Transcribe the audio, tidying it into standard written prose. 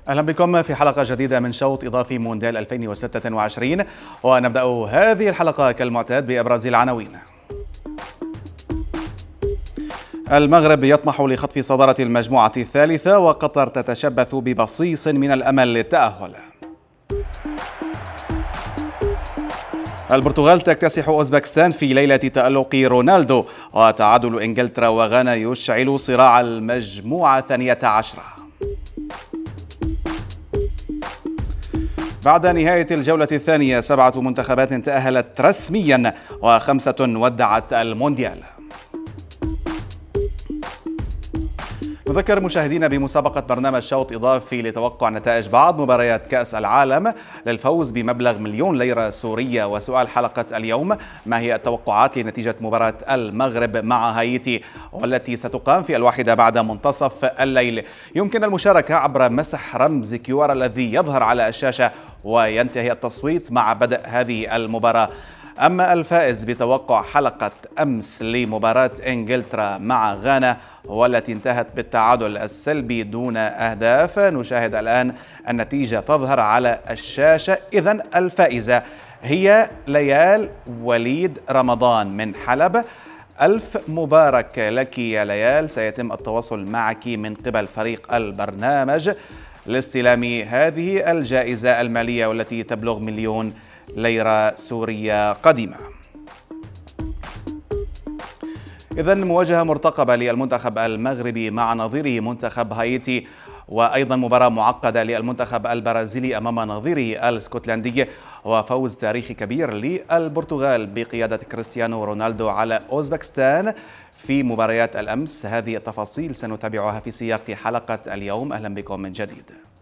أهلا بكم في حلقة جديدة من شوط إضافي مونديال 2026، ونبدأ هذه الحلقة كالمعتاد بأبرز العناوين. المغرب يطمح لخطف صدارة المجموعة الثالثة، وقطر تتشبث ببصيص من الأمل للتأهل. البرتغال تكتسح أوزبكستان في ليلة تألق رونالدو، وتعادل إنجلترا وغانا يشعل صراع المجموعة 12. بعد نهاية الجولة الثانية 7 منتخبات تأهلت رسميا و5 ودعت المونديال. نذكر مشاهدينا بمسابقة برنامج شوط إضافي لتوقع نتائج بعض مباريات كأس العالم للفوز بمبلغ 1,000,000 ليرة سورية. وسؤال حلقة اليوم: ما هي التوقعات لنتيجة مباراة المغرب مع هايتي والتي ستقام في 1 بعد منتصف الليل؟ يمكن المشاركة عبر مسح رمز QR الذي يظهر على الشاشة، وينتهي التصويت مع بدء هذه المباراة. أما الفائز بتوقع حلقة أمس لمباراة إنجلترا مع غانا والتي انتهت بالتعادل السلبي دون أهداف، نشاهد الآن النتيجة تظهر على الشاشة. إذن الفائزة هي ليال وليد رمضان من حلب. ألف مبارك لك يا ليال، سيتم التواصل معك من قبل فريق البرنامج لاستلام هذه الجائزة المالية والتي تبلغ 1,000,000 ليرة سورية قديمة. إذن مواجهة مرتقبة للمنتخب المغربي مع نظيره منتخب هايتي، وأيضا مباراة معقدة للمنتخب البرازيلي أمام نظيره الاسكتلندي، وفوز تاريخي كبير للبرتغال بقيادة كريستيانو رونالدو على أوزبكستان في مباريات الأمس. هذه التفاصيل سنتابعها في سياق حلقة اليوم. أهلا بكم من جديد.